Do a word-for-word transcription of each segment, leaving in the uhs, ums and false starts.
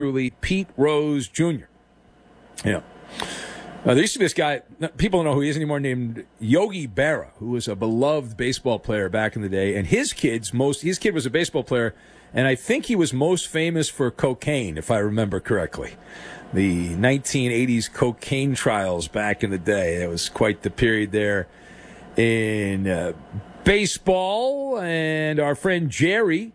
truly, Pete Rose Junior Yeah. Uh, there used to be this guy, people don't know who he is anymore, named Yogi Berra, who was a beloved baseball player back in the day. And his kids, most his kid was a baseball player, and I think he was most famous for cocaine, if I remember correctly. The nineteen eighties cocaine trials back in the day. It was quite the period there in uh, baseball. And our friend Jerry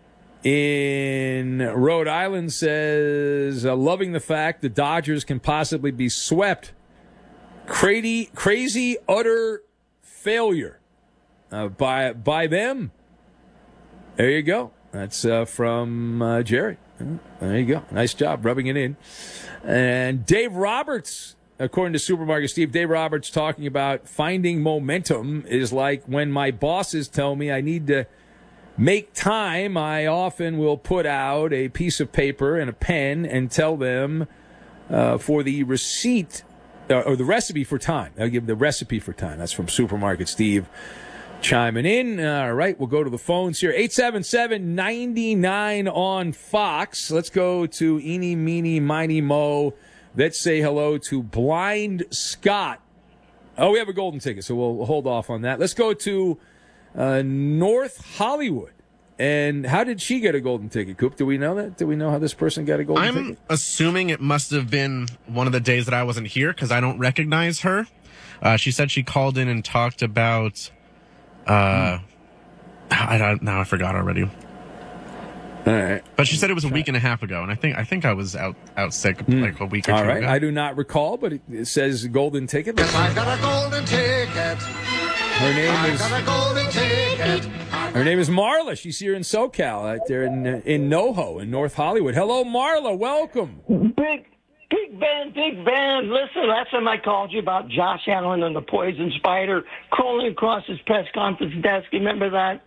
in Rhode Island says, uh, loving the fact the Dodgers can possibly be swept. Crazy, crazy, utter failure uh, by by them. There you go. That's uh, from uh, Jerry. There you go. Nice job rubbing it in. And Dave Roberts, according to Supermarket Steve, Dave Roberts talking about finding momentum is like when my bosses tell me I need to make time, I often will put out a piece of paper and a pen and tell them uh, for the receipt uh, or the recipe for time. I'll give the recipe for time. That's from Supermarket Steve chiming in. All right, we'll go to the phones here. eight seven seven, nine nine on Fox. Let's go to Eeny, Meeny, Miny, Mo. Let's say hello to Blind Scott. Oh, we have a golden ticket, so we'll hold off on that. Let's go to Uh, North Hollywood. And how did she get a golden ticket, Coop? Do we know that? Do we know how this person got a golden I'm ticket? I'm assuming it must have been one of the days that I wasn't here because I don't recognize her. Uh, she said she called in and talked about. Uh, hmm. I don't. Now I forgot already. All right, but she said it was a week and a half ago, and I think I think I was out out sick hmm. like a week or All two right. ago. I do not recall, but it, it says golden ticket. Yes, I got a golden ticket. Her name is. I got a golden ticket. Her name is Marla. She's here in SoCal, out there in in NoHo in North Hollywood. Hello, Marla. Welcome. Big, big Ben, big Ben. Listen, last time I called you about Josh Allen and the poison spider crawling across his press conference desk. You remember that?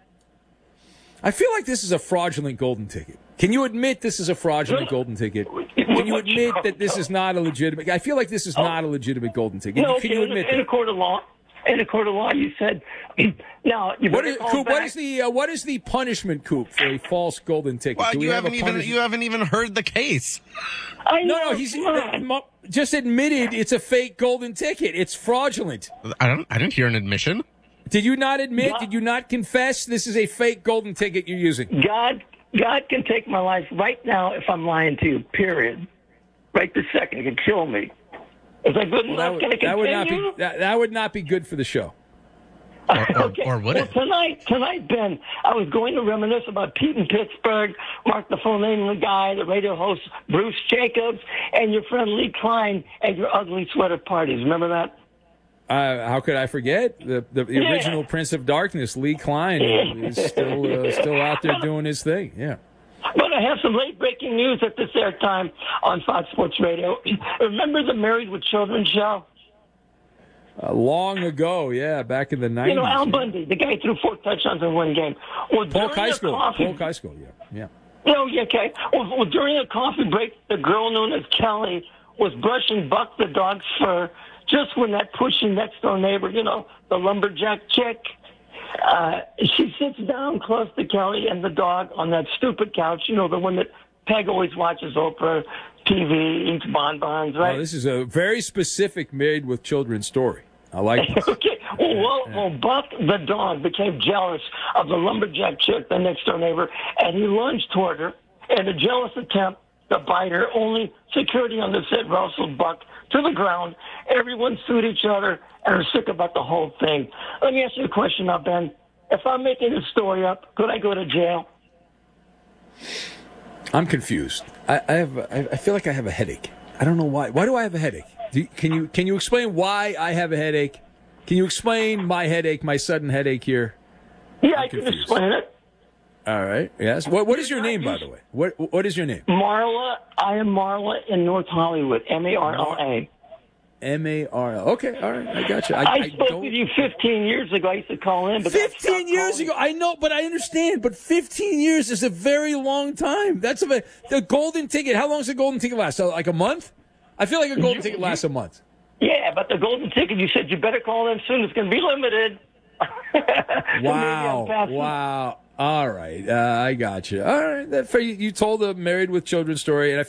I feel like this is a fraudulent golden ticket. Can you admit this is a fraudulent golden ticket? Can you admit that this is not a legitimate? I feel like this is not a legitimate golden ticket. No, Can you admit in, in a court of law? In a court of law, you said. Now, you what is, call Coop, back. what is the uh, what is the punishment, Coop, for a false golden ticket? Well, Do we you have haven't a even punishment? you haven't even heard the case. I know, no, no, he's come on. just admitted it's a fake golden ticket. It's fraudulent. I don't. I didn't hear an admission. Did you not admit? God. Did you not confess this is a fake golden ticket you're using? God, God can take my life right now if I'm lying to you. Period. Right this second, he can kill me. Is that good Well, that, enough? would, Can I that would not be continue? that, that would not be good for the show. Or, or, okay. or would well, it? tonight, tonight, Ben, I was going to reminisce about Pete in Pittsburgh, Mark the full name of the guy, the radio host Bruce Jacobs, and your friend Lee Klein at your ugly sweater parties. Remember that? Uh, how could I forget the the, the Yeah. original Prince of Darkness, Lee Klein, is still uh, still out there doing his thing. Yeah. But I have some late breaking news at this airtime on Fox Sports Radio. Remember the Married with Children show? Uh, long ago, yeah, back in the nineties. You know, Al yeah. Bundy, the guy threw four touchdowns in one game. Well, Polk during High a School. coffee- Polk High School, yeah. Yeah. No, yeah, okay. Well, well, during a coffee break, the girl known as Kelly was brushing Buck the dog's fur just when that pushy next door neighbor, you know, the lumberjack chick, uh, she sits down close to Kelly and the dog on that stupid couch, you know, the one that Peg always watches Oprah T V, eats bonbons, right? Well, this is a very specific Married with Children story. I like this. Okay. Well, well, well, Buck the dog became jealous of the lumberjack chick, the next door neighbor, and he lunged toward her in a jealous attempt to bite her. Only security on the set wrestled Buck to the ground. Everyone sued each other and are sick about the whole thing. Let me ask you a question now, Ben. If I'm making this story up, could I go to jail? I'm confused. I, I have. I, I feel like I have a headache. I don't know why. Why do I have a headache? Do you, can you can you explain why I have a headache? Can you explain my headache, my sudden headache here? Yeah, I'm I can confused. explain it. All right. Yes. What What is your name, by the way? What What is your name? Marla. I am Marla in North Hollywood. M A R L A. M A R L. Okay. All right. I got you. I, I, I spoke don't- with you fifteen years ago. I used to call in, but I stopped Fifteen years calling. ago, I know, but I understand. But fifteen years is a very long time. That's a the golden ticket. How long does a golden ticket last? So, like a month? I feel like a golden ticket lasts a month. Yeah, but the golden ticket, you said you better call in soon. It's going to be limited. Wow! Wow! All right, uh, I got you. All right, that for you, you told a Married with Children story, and I